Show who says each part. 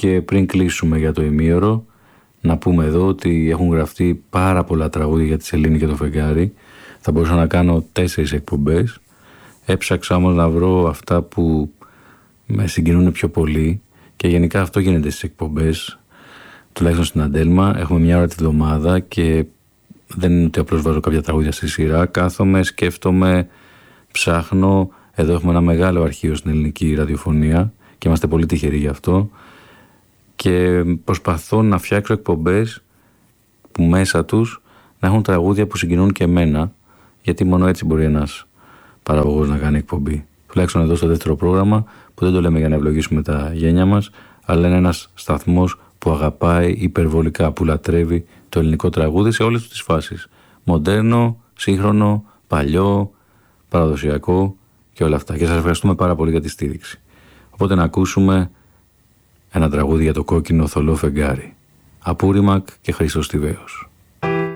Speaker 1: Και πριν κλείσουμε για το ημίωρο, να πούμε εδώ ότι έχουν γραφτεί πάρα πολλά τραγούδια για τη Σελήνη και το φεγγάρι. Θα μπορούσα να κάνω 4 εκπομπές. Έψαξα όμως να βρω αυτά που με συγκινούν πιο πολύ και γενικά αυτό γίνεται στις εκπομπές, τουλάχιστον στην Αντέλμα. Έχουμε 1 ώρα τη βδομάδα και δεν είναι ότι απλώς βάζω κάποια τραγούδια στη σειρά. Κάθομαι, σκέφτομαι, ψάχνω. Εδώ έχουμε ένα μεγάλο αρχείο στην ελληνική ραδιοφωνία και είμαστε πολύ τυχεροί γι' αυτό. Και προσπαθώ να φτιάξω εκπομπές που μέσα τους να έχουν τραγούδια που συγκινούν και εμένα, γιατί μόνο έτσι μπορεί ένας παραγωγός να κάνει εκπομπή. Τουλάχιστον εδώ στο δεύτερο πρόγραμμα, που δεν το λέμε για να ευλογήσουμε τα γένια μας, αλλά είναι ένας σταθμός που αγαπάει υπερβολικά, που λατρεύει το ελληνικό τραγούδι σε όλες τις φάσεις. Μοντέρνο, σύγχρονο, παλιό, παραδοσιακό και όλα αυτά. Και σας ευχαριστούμε πάρα πολύ για τη στήριξη. Οπότε να ακούσουμε ένα τραγούδι για το κόκκινο θολό φεγγάρι. Απούρημακ και Χρήστος Τιβαίος.